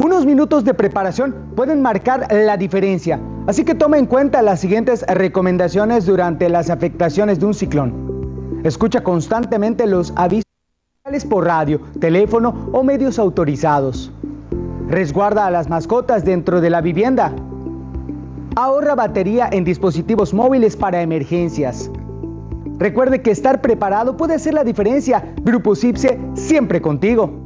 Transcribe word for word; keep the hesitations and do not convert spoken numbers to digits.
Unos minutos de preparación pueden marcar la diferencia, así que toma en cuenta las siguientes recomendaciones durante las afectaciones de un ciclón. Escucha constantemente los avisos por radio, teléfono o medios autorizados. Resguarda a las mascotas dentro de la vivienda. Ahorra batería en dispositivos móviles para emergencias. Recuerde que estar preparado puede hacer la diferencia. Grupo CIPSE, siempre contigo.